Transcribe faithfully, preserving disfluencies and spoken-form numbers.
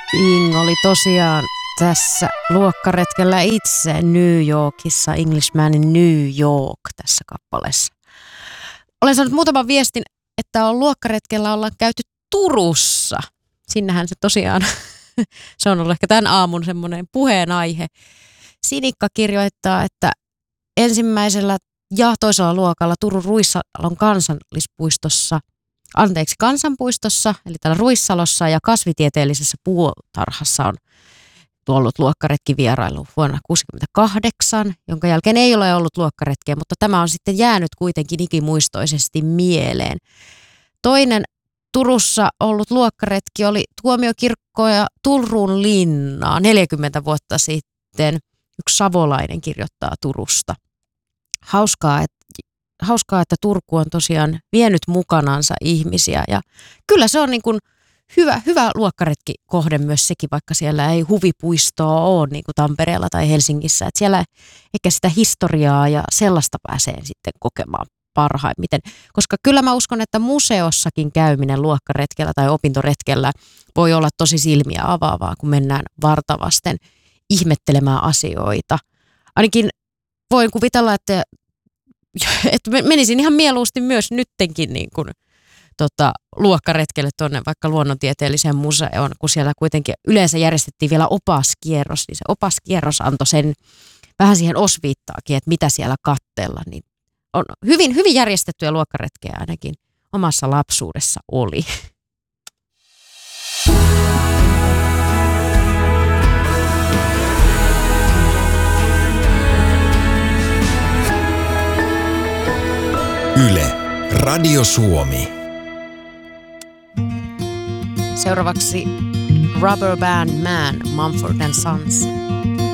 King oli tosiaan tässä luokkaretkellä itse New Yorkissa, Englishmanin New York tässä kappaleessa. Olen saanut muutaman viestin, että on luokkaretkellä ollaan käyty Turussa. Sinnehän se tosiaan, se on ollut ehkä tämän aamun semmoinen puheenaihe. Sinikka kirjoittaa, että ensimmäisellä ja toisella luokalla Turun Ruissalon kansallispuistossa, anteeksi kansanpuistossa, eli täällä Ruissalossa ja kasvitieteellisessä puutarhassa on ollut luokkaretkivierailu vuonna tuhatyhdeksänsataakuusikymmentäkahdeksan, jonka jälkeen ei ole ollut luokkaretkeä, mutta tämä on sitten jäänyt kuitenkin ikimuistoisesti mieleen. Toinen Turussa ollut luokkaretki oli Tuomiokirkko ja Turun linnaa neljäkymmentä vuotta sitten. Yksi savolainen kirjoittaa Turusta. Hauskaa, että, hauskaa, että Turku on tosiaan vienyt mukanansa ihmisiä ja kyllä se on niin kuin hyvä, hyvä luokkaretkikohde myös sekin, vaikka siellä ei huvipuistoa ole niin kuin Tampereella tai Helsingissä. Että siellä ehkä sitä historiaa ja sellaista pääsee sitten kokemaan parhaimmiten. Koska kyllä mä uskon, että museossakin käyminen luokkaretkellä tai opintoretkellä voi olla tosi silmiä avaavaa, kun mennään vartavasten ihmettelemään asioita. Ainakin voin kuvitella, että, että menisin ihan mieluusti myös nyttenkin niin kuin Tota, luokkaretkelle tuonne vaikka luonnontieteelliseen museoon, kun siellä kuitenkin yleensä järjestettiin vielä opaskierros, niin se opaskierros antoi sen vähän siihen osviittaakin, että mitä siellä katsella, niin on hyvin, hyvin järjestettyjä luokkaretkeä ainakin omassa lapsuudessa oli. Yle, Radio Suomi. Seuraavaksi Rubber Band Man, Mumford and Sons.